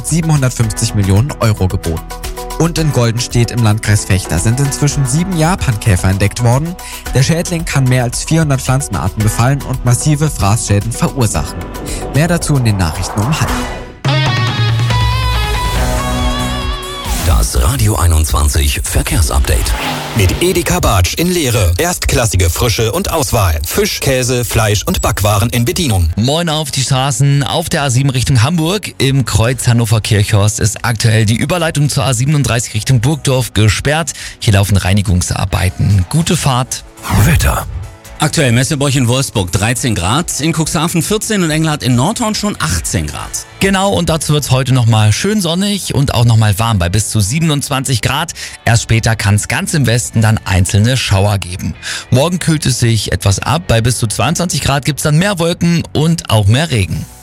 750 Millionen Euro geboten. Und in Goldenstedt im Landkreis Vechta sind inzwischen 7 Japankäfer entdeckt worden. Der Schädling kann mehr als 400 Pflanzenarten befallen und massive Fraßschäden verursachen. Mehr dazu in den Nachrichten um 12:30. Das Radio 21 Verkehrsupdate. Mit Edeka Bartsch in Lehre. Erstklassige Frische und Auswahl. Fisch, Käse, Fleisch und Backwaren in Bedienung. Moin auf die Straßen. Auf der A7 Richtung Hamburg im Kreuz Hannover-Kirchhorst ist aktuell die Überleitung zur A37 Richtung Burgdorf gesperrt. Hier laufen Reinigungsarbeiten. Gute Fahrt. Wetter. Aktuell Messebroich in Wolfsburg 13 Grad, in Cuxhaven 14 und Englert in Nordhorn schon 18 Grad. Genau, und dazu wird's heute nochmal schön sonnig und auch nochmal warm bei bis zu 27 Grad. Erst später kann es ganz im Westen dann einzelne Schauer geben. Morgen kühlt es sich etwas ab. Bei bis zu 22 Grad gibt's dann mehr Wolken und auch mehr Regen.